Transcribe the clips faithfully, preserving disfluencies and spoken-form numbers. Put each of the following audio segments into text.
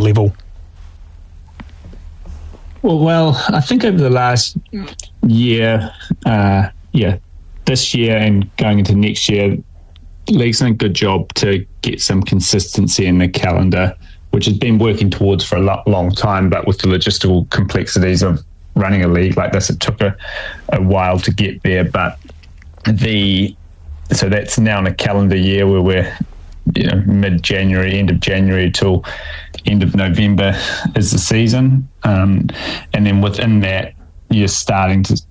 level? Well, well, I think over the last year, uh, yeah, this year and going into next year, the league's done a good job to get some consistency in the calendar, which has been working towards for a lo- long time, but with the logistical complexities of running a league like this, it took a, a while to get there. But the so that's now in a calendar year where we're, you know, mid-January, end of January till end of November is the season, um, and then within that you're starting to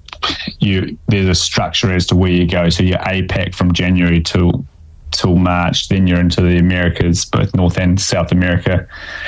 you there's a structure as to where you go. So you're A PAC from January till till March, then you're into the Americas, both North and South America,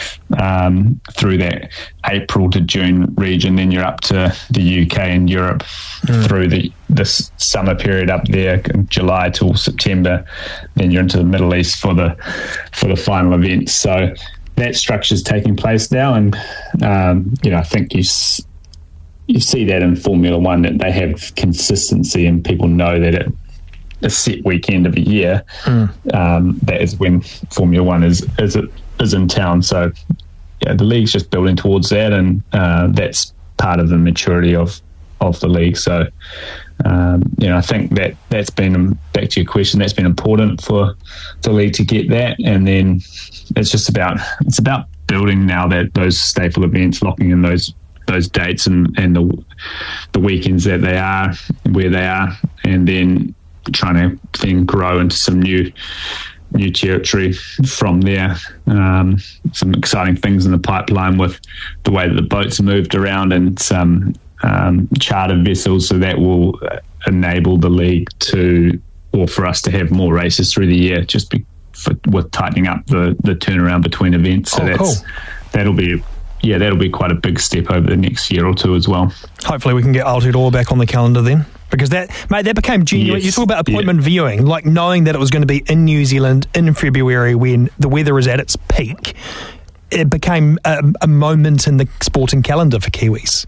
um, through that April to June region. Then you're up to the U K and Europe mm. through the this summer period up there, July till September. Then you're into the Middle East for the for the final events. So that structure is taking place now, and um, you know, I think you you see that in Formula One, that they have consistency and people know that it. A set weekend of a year, mm. um, that is when Formula One is is is in town. So yeah, the league's just building towards that, and uh, that's part of the maturity of of the league. So um, you know, I think that that's been, back to your question, that's been important for the league to get that, and then it's just about it's about building now that those staple events, locking in those those dates and and the the weekends that they are where they are, and then trying to then grow into some new new territory from there. Um, some exciting things in the pipeline with the way that the boats are moved around, and some um, charter vessels, so that will enable the league to, or for us to have more races through the year, just be, for, with tightening up the, the turnaround between events. So oh, that's cool. that'll be yeah that'll be quite a big step over the next year or two as well. Hopefully we can get Aotearoa back on the calendar then. Because that, mate, that became genuine. Yes. You talk about appointment yeah. viewing, like knowing that it was going to be in New Zealand in February when the weather is at its peak. It became a, a moment in the sporting calendar for Kiwis.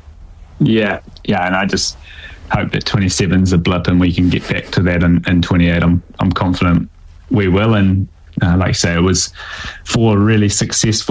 Yeah, yeah, and I just hope that twenty-seven's a blip and we can get back to that in, in twenty-eight. I'm I'm confident we will, and uh, like I say, it was four really successful